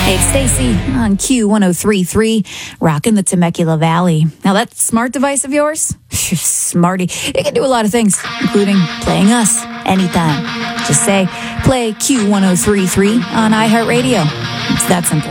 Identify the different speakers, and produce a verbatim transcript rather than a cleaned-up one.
Speaker 1: Hey, it's Stacy on Q one oh three point three, rocking the Temecula Valley. Now, that smart device of yours, smarty, it can do a lot of things, including playing us anytime. Just say, play Q one oh three point three on iHeartRadio. It's that simple.